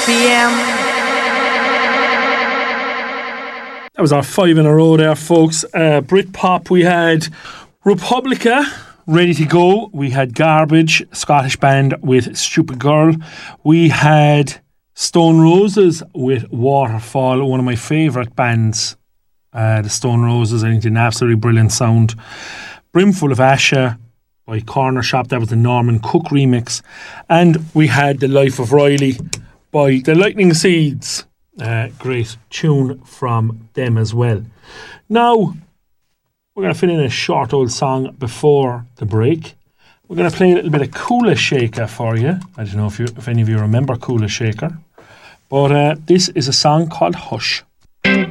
p.m. That was our 5 in a row there, folks. Britpop, we had Republica, Ready to Go. We had Garbage, Scottish band with Stupid Girl. We had Stone Roses with Waterfall, one of my favourite bands. The Stone Roses, I think, did an absolutely brilliant sound. Brimful of Asha by Corner Shop, that was the Norman Cook remix. And we had The Life of Riley by The Lightning Seeds. Great tune from them as well. Now, we're going to fill in a short old song before the break. We're going to play a little bit of Kula Shaker for you. I don't know if any of you remember Kula Shaker. But this is a song called Hush.